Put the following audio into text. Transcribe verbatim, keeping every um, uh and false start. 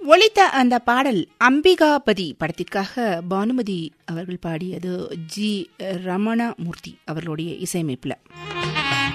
ஒலித்த அந்த பாடல் அம்பிகாபதி படத்திற்காக பானுமதி அவர்கள் பாடியது. ஜி ரமணாமூர்த்தி அவர்களுடைய இசையமைப்பில்.